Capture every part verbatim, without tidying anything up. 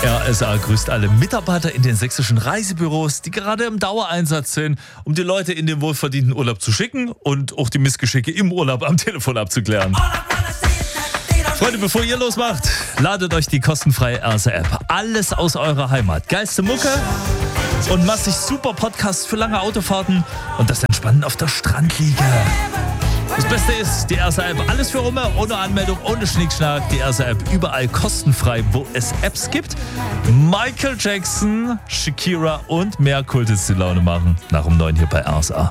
R S A grüßt alle Mitarbeiter in den sächsischen Reisebüros, die gerade im Dauereinsatz sind, um die Leute in den wohlverdienten Urlaub zu schicken und auch die Missgeschicke im Urlaub am Telefon abzuklären. Freunde, bevor ihr losmacht, ladet euch die kostenfreie R S A-App. Alles aus eurer Heimat. Geilste Mucke und massig super Podcasts für lange Autofahrten und das Entspannen auf der Strandliege. Das Beste ist, die R S A-App, alles für Rumme, ohne Anmeldung, ohne Schnickschnack. Die R S A-App überall kostenfrei, wo es Apps gibt. Michael Jackson, Shakira und mehr Kultis die Laune machen. Nach um neun hier bei R S A.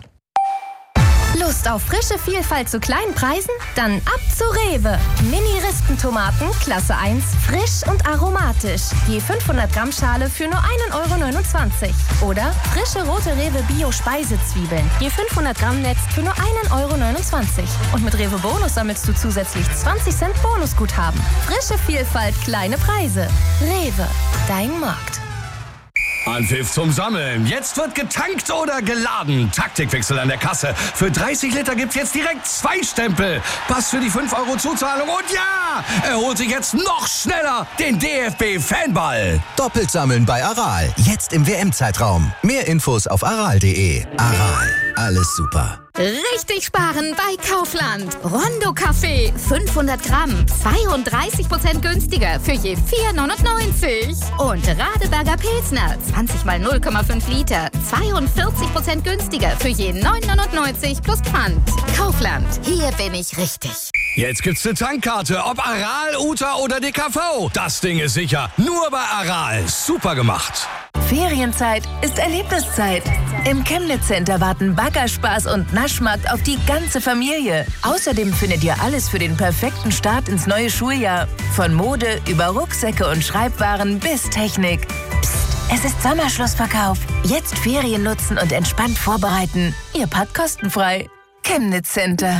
Lust auf frische Vielfalt zu kleinen Preisen? Dann ab zu Rewe. Mini-Rispentomaten, Klasse eins, frisch und aromatisch. Je fünfhundert Gramm Schale für nur ein Euro neunundzwanzig. Oder frische rote Rewe Bio-Speisezwiebeln. Je fünfhundert Gramm Netz für nur ein Euro neunundzwanzig. Und mit Rewe Bonus sammelst du zusätzlich zwanzig Cent Bonusguthaben. Frische Vielfalt, kleine Preise. Rewe, dein Markt. Anpfiff zum Sammeln. Jetzt wird getankt oder geladen. Taktikwechsel an der Kasse. Für dreißig Liter gibt's jetzt direkt zwei Stempel. Pass für die fünf Euro Zuzahlung. Und ja, er holt sich jetzt noch schneller den D F B-Fanball. Doppelt sammeln bei Aral. Jetzt im W M-Zeitraum. Mehr Infos auf aral punkt de. Aral. Alles super. Richtig sparen bei Kaufland. Rondo Kaffee, fünfhundert Gramm, zweiunddreißig Prozent günstiger für je vier neunundneunzig. Und Radeberger Pilsner, zwanzig mal null Komma fünf Liter, zweiundvierzig Prozent günstiger für je neun neunundneunzig plus Pfand. Kaufland, hier bin ich richtig. Jetzt gibt's eine Tankkarte, ob Aral, Uta oder D K V. Das Ding ist sicher, nur bei Aral. Super gemacht. Ferienzeit ist Erlebniszeit. Im Chemnitz Center warten Baggerspaß und Naschmarkt auf die ganze Familie. Außerdem findet ihr alles für den perfekten Start ins neue Schuljahr. Von Mode über Rucksäcke und Schreibwaren bis Technik. Psst, es ist Sommerschlussverkauf. Jetzt Ferien nutzen und entspannt vorbereiten. Ihr packt kostenfrei. Chemnitz Center.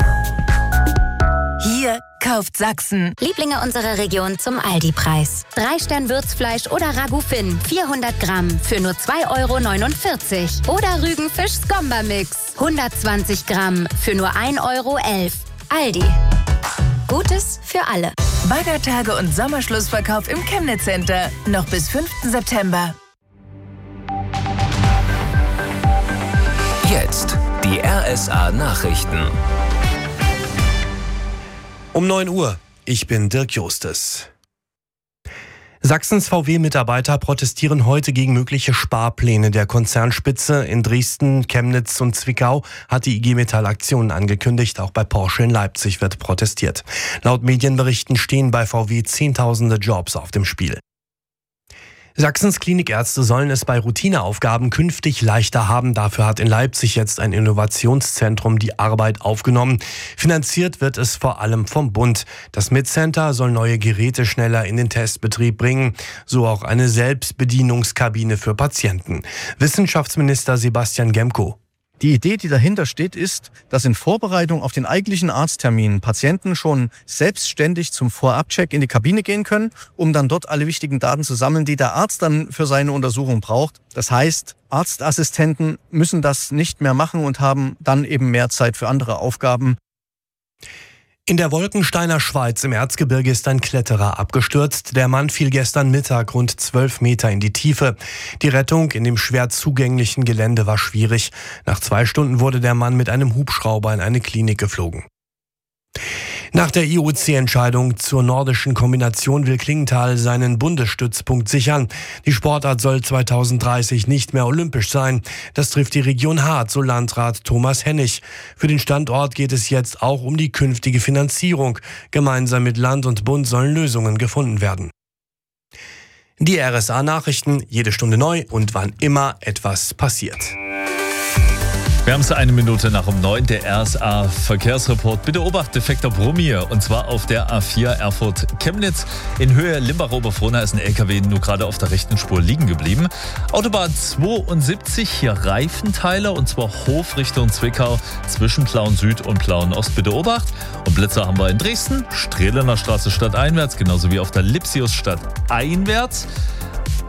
Hier kauft Sachsen. Lieblinge unserer Region zum Aldi-Preis. Drei Stern Würzfleisch oder Ragout Finn, vierhundert Gramm für nur zwei Euro neunundvierzig. Oder Rügenfisch Skomba-Mix, hundertzwanzig Gramm für nur ein Euro elf. Aldi. Gutes für alle. Baggertage und Sommerschlussverkauf im Chemnitz Center. Noch bis fünften September. Jetzt die R S A-Nachrichten. Um neun Uhr, ich bin Dirk Justes. Sachsens V W-Mitarbeiter protestieren heute gegen mögliche Sparpläne der Konzernspitze. In Dresden, Chemnitz und Zwickau hat die I G Metall Aktionen angekündigt. Auch bei Porsche in Leipzig wird protestiert. Laut Medienberichten stehen bei V W Zehntausende Jobs auf dem Spiel. Sachsens Klinikärzte sollen es bei Routineaufgaben künftig leichter haben. Dafür hat in Leipzig jetzt ein Innovationszentrum die Arbeit aufgenommen. Finanziert wird es vor allem vom Bund. Das MedCenter soll neue Geräte schneller in den Testbetrieb bringen. So auch eine Selbstbedienungskabine für Patienten. Wissenschaftsminister Sebastian Gemko. Die Idee, die dahinter steht, ist, dass in Vorbereitung auf den eigentlichen Arzttermin Patienten schon selbstständig zum Vorabcheck in die Kabine gehen können, um dann dort alle wichtigen Daten zu sammeln, die der Arzt dann für seine Untersuchung braucht. Das heißt, Arztassistenten müssen das nicht mehr machen und haben dann eben mehr Zeit für andere Aufgaben. In der Wolkensteiner Schweiz im Erzgebirge ist ein Kletterer abgestürzt. Der Mann fiel gestern Mittag rund zwölf Meter in die Tiefe. Die Rettung in dem schwer zugänglichen Gelände war schwierig. Nach zwei Stunden wurde der Mann mit einem Hubschrauber in eine Klinik geflogen. Nach der I O C-Entscheidung zur nordischen Kombination will Klingenthal seinen Bundesstützpunkt sichern. Die Sportart soll zweitausenddreißig nicht mehr olympisch sein. Das trifft die Region Hart, so Landrat Thomas Hennig. Für den Standort geht es jetzt auch um die künftige Finanzierung. Gemeinsam mit Land und Bund sollen Lösungen gefunden werden. Die R S A-Nachrichten, jede Stunde neu und wann immer etwas passiert. Wir haben es eine Minute nach um neun, der R S A-Verkehrsreport. Bitte Obacht, defekter Brummier. Und zwar auf der A vier Erfurt-Chemnitz. In Höhe Limbach-Oberfrohna ist ein L K W nur gerade auf der rechten Spur liegen geblieben. Autobahn zweiundsiebzig, hier Reifenteiler. Und zwar Hof Richtung Zwickau zwischen Plauen Süd und Plauen Ost. Bitte Obacht. Und Blitzer haben wir in Dresden. Strehlener Straße stadteinwärts, genauso wie auf der Lipsiusstadt einwärts.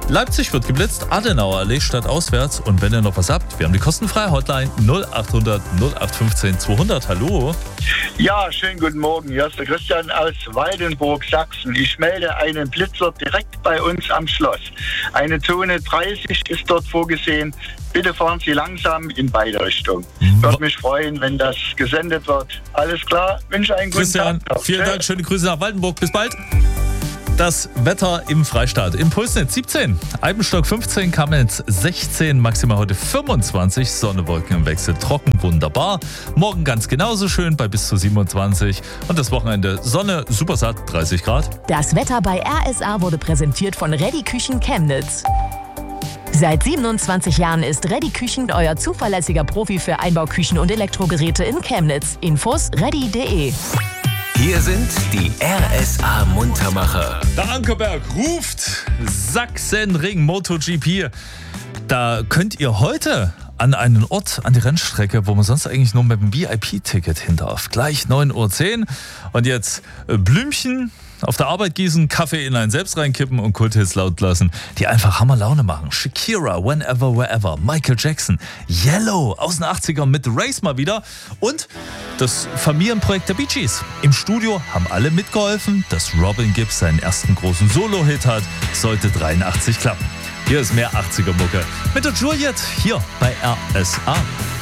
Leipzig wird geblitzt, Adenauer Allee statt auswärts. Und wenn ihr noch was habt, wir haben die kostenfreie Hotline null achthundert null acht fünfzehn zweihundert. Hallo. Ja, schönen guten Morgen. Hier ist der Christian aus Waldenburg, Sachsen. Ich melde einen Blitzer direkt bei uns am Schloss. Eine Zone dreißig ist dort vorgesehen. Bitte fahren Sie langsam in beide Richtungen. Würde mich freuen, wenn das gesendet wird. Alles klar, wünsche einen guten Christian, Tag. Vielen Dank, schöne Grüße nach Waldenburg. Bis bald. Das Wetter im Freistaat. Impulsnetz siebzehn, Eibenstock fünfzehn, Kamenz sechzehn, maximal heute fünfundzwanzig, Sonne, Wolken im Wechsel, trocken, wunderbar. Morgen ganz genauso schön bei bis zu siebenundzwanzig und das Wochenende Sonne, super satt, dreißig Grad. Das Wetter bei R S A wurde präsentiert von Reddy Küchen Chemnitz. Seit siebenundzwanzig Jahren ist Reddy Küchen euer zuverlässiger Profi für Einbauküchen und Elektrogeräte in Chemnitz. Infos reddy punkt de. Hier sind die R S A-Muntermacher. Der Ankerberg ruft Sachsenring MotoGP. Da könnt ihr heute an einen Ort, an die Rennstrecke, wo man sonst eigentlich nur mit dem V I P-Ticket hin darf. Gleich neun Uhr zehn. Und jetzt Blümchen auf der Arbeit gießen, Kaffee in einen selbst reinkippen und Kulthits laut lassen, die einfach Hammerlaune machen. Shakira, Whenever, Wherever, Michael Jackson, Yellow aus den achtzigern mit Race mal wieder und das Familienprojekt der Bee Gees. Im Studio haben alle mitgeholfen, dass Robin Gibb seinen ersten großen Solo-Hit hat. Sollte dreiundachtzig klappen. Hier ist mehr achtziger-Mucke mit der Juliet hier bei R S A.